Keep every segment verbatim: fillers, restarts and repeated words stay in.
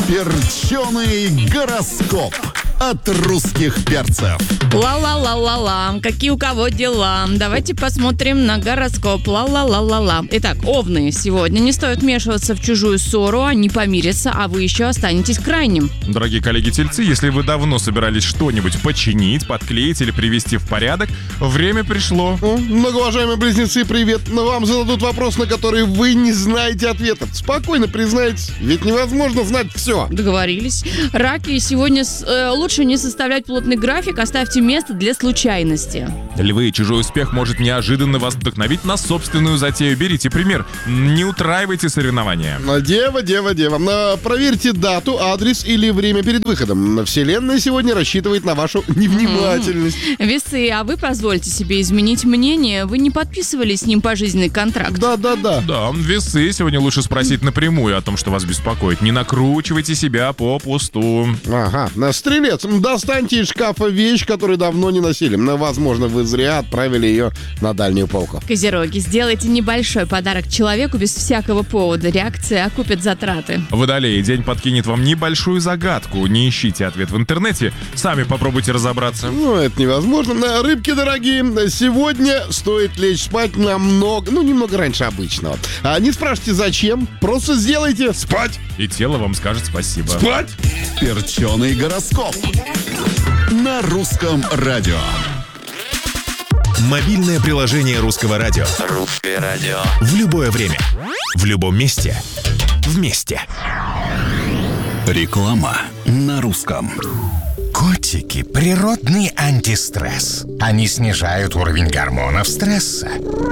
Перченый гороскоп от русских перцев. Ла-ла-ла-ла-ла. Какие у кого дела? Давайте посмотрим на гороскоп. Ла-ла-ла-ла-ла. Итак, овны сегодня. Не стоит вмешиваться в чужую ссору, они помирятся, а вы еще останетесь крайним. Дорогие коллеги-тельцы, если вы давно собирались что-нибудь починить, подклеить или привести в порядок, время пришло. Многоуважаемые близнецы, привет. Но вам зададут вопрос, на который вы не знаете ответа. Спокойно признайтесь, ведь невозможно знать все. Договорились. Раки, сегодня с- э, лучше не составлять плотный график, оставьте место для случайности. Львы, чужой успех может неожиданно вас вдохновить на собственную затею. Берите пример. Не утраивайте соревнования. Дева, дева, дева. На- Проверьте дату, адрес или время перед выходом. Вселенная сегодня рассчитывает на вашу невнимательность. Весы, а вы позвольте себе изменить мнение. Вы не подписывали с ним пожизненный контракт. Да-да-да. Да, весы, сегодня лучше спросить напрямую о том, что вас беспокоит. Не накручивайте себя попусту. Ага. На Стрелец, достаньте из шкафа вещь, которую давно не носили. Но, возможно, вы зря отправили ее на дальнюю полку. Козероги, сделайте небольшой подарок человеку без всякого повода. Реакция окупит затраты. Водолеи, день подкинет вам небольшую загадку. Не ищите ответ в интернете, сами попробуйте разобраться. Ну, это невозможно. На Рыбки, дорогие, сегодня стоит лечь спать намного, ну, немного раньше обычного. А не спрашивайте, зачем, просто сделайте спать. И тело вам скажет спасибо. Спать! Перченый гороскоп на русском радио. Мобильное приложение Русского радио. Русское радио. В любое время. В любом месте. Вместе. Реклама на русском. Котики – природный антистресс. Они снижают уровень гормонов стресса.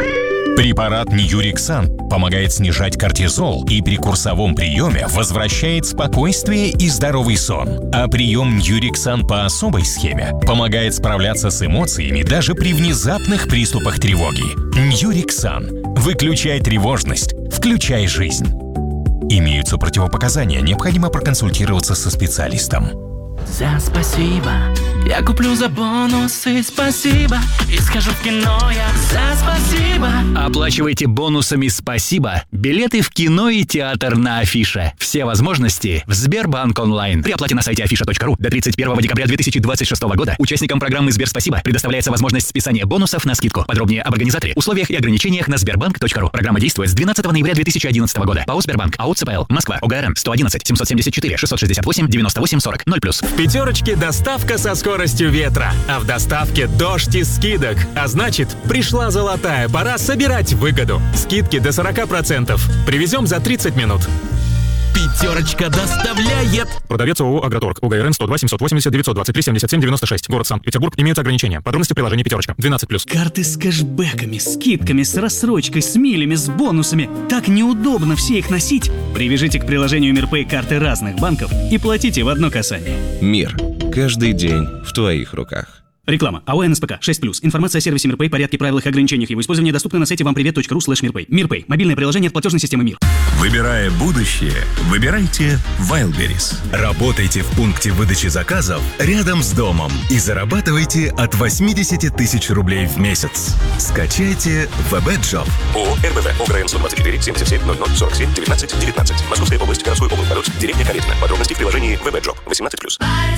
Препарат Ньюриксан помогает снижать кортизол и при курсовом приеме возвращает спокойствие и здоровый сон. А прием Ньюриксан по особой схеме помогает справляться с эмоциями даже при внезапных приступах тревоги. Ньюриксан. Выключай тревожность, включай жизнь. Имеются противопоказания, необходимо проконсультироваться со специалистом. За спасибо. Я куплю за бонусы, спасибо. И схожу в кино я за спасибо. Оплачивайте бонусами «Спасибо» билеты в кино и театр на Афише. Все возможности в Сбербанк онлайн. При оплате на сайте афиша точка ру до тридцать первого декабря две тысячи двадцать шестого года участникам программы «Сберспасибо» предоставляется возможность списания бонусов на скидку. Подробнее об организаторе, условиях и ограничениях на сбербанк точка ру. Программа действует с двенадцатого ноября две тысячи одиннадцатого года. ПАО «Сбербанк», АО ЦПЛ, Москва, ОГРН, сто одиннадцать семьсот семьдесят четыре шестьсот шестьдесят восемь девяносто восемь сорок, ноль плюс. В пятерочке доставка со скоростью ветра. А в доставке дождь из скидок. А значит, пришла золотая пора собирать выгоду. Скидки до сорок процентов. Привезем за тридцать минут. Пятерочка доставляет. Продавец ООО «Агроторг». ОГРН сто два семьсот восемьдесят девятьсот двадцать три семьдесят семь девяносто шесть. Город Санкт-Петербург. Имеются ограничения. Подробности в приложении «Пятерочка». двенадцать плюс. Карты с кэшбэками, скидками, с рассрочкой, с милями, с бонусами. Так неудобно все их носить. Привяжите к приложению МирПэй карты разных банков и платите в одно касание. Мир. Каждый день в твоих руках. Реклама. АО НСПК шесть плюс. Информация о сервисе МирПэй, порядке, правилах и ограничениях его использования доступна на сайте вампривет точка ру слэш мирпэй. МирПэй. Мобильное приложение от платежной системы МИР. Выбирая будущее, выбирайте Wildberries. Работайте в пункте выдачи заказов рядом с домом и зарабатывайте от восемьдесят тысяч рублей в месяц. Скачайте ВБ-джоб. ООО РБВ. ОГРН сто двадцать четыре семьдесят семь ноль ноль сорок семь девятнадцать девятнадцать. Московская область, городской округ, Подольск, деревня Калитина. Подробности в приложении ВБ-джоб. восемнадцать плюс.